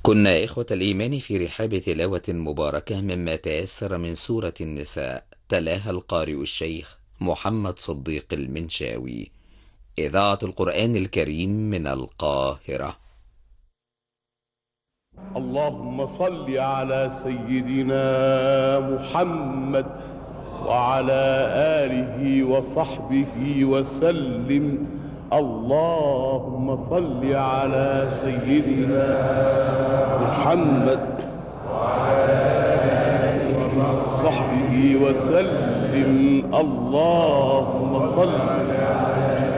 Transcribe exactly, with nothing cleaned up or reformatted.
كنا إخوة الإيمان في رحاب تلاوة مباركة مما تيسر من سورة النساء تلاها القارئ الشيخ محمد صديق المنشاوي. إذاعة القرآن الكريم من القاهرة. اللهم صل على سيدنا محمد وعلى آله وصحبه وسلم. اللهم صل على سيدنا محمد وعلى آله وصحبه وسلم. اللهم صل